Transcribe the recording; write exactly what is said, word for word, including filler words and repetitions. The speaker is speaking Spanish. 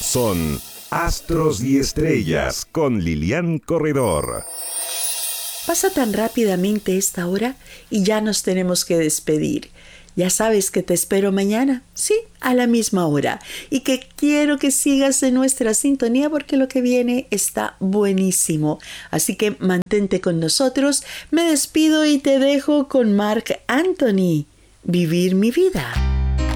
son Astros y Estrellas con Lilian Corredor. Pasa tan rápidamente esta hora y ya nos tenemos que despedir. Ya sabes que te espero mañana, sí, a la misma hora. Y que quiero que sigas en nuestra sintonía porque lo que viene está buenísimo. Así que mantente con nosotros. Me despido y te dejo con Marc Anthony. Vivir mi vida.